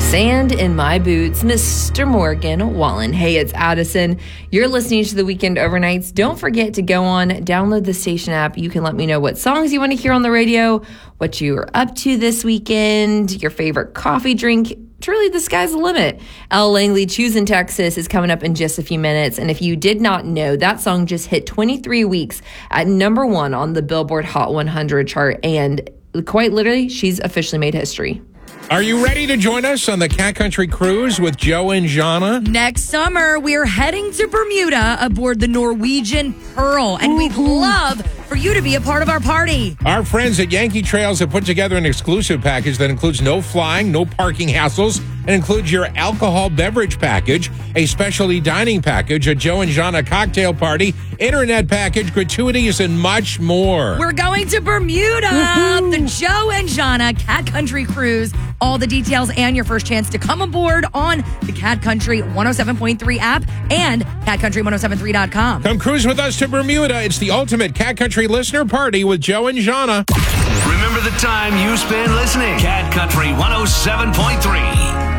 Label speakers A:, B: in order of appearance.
A: Sand in my boots, Mr. Morgan Wallen. Hey, it's Addison. You're listening to the Weekend Overnights. Don't forget to go on, download the station app. You can let me know what songs you want to hear on the radio, what you're up to this weekend, your favorite coffee drink. Truly, the sky's the limit. Elle Langley, Choosing Texas, is coming up in just a few minutes. And if you did not know, that song just hit 23 weeks at number 1 on the Billboard Hot 100 chart. And quite literally, she's officially made history.
B: Are you ready to join us on the Cat Country Cruise with Joe and Jana?
C: Next summer, we're heading to Bermuda aboard the Norwegian Pearl, and we'd love for you to be a part of our party.
B: Our friends at Yankee Trails have put together an exclusive package that includes no flying, no parking hassles, and includes your alcohol beverage package, a specialty dining package, a Joe and Jana cocktail party, internet package, gratuities, and much more.
C: We're going to Bermuda, the Joe and Jana Cat Country Cruise. All the details and your first chance to come aboard on the Cat Country 107.3 app and catcountry1073.com.
B: Come cruise with us to Bermuda. It's the ultimate Cat Country listener party with Joe and Jana.
D: Remember the time you spend listening. Cat Country 107.3.